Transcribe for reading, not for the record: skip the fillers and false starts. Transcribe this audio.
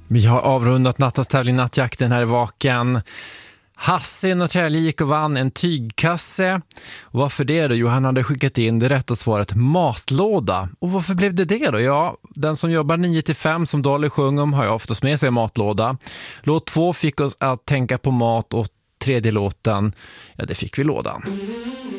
Vi har avrundat nattastävling Nattjakten här i Vaken. Hasse i Norrtälje gick och vann en tygkasse. Och varför det då? Jo, han hade skickat in det rätta svaret matlåda. Och varför blev det då? Ja, den som jobbar 9-5 som Dolly sjunger om har ju oftast med sig matlåda. Låt 2 fick oss att tänka på mat och tredje låten, ja det fick vi lådan.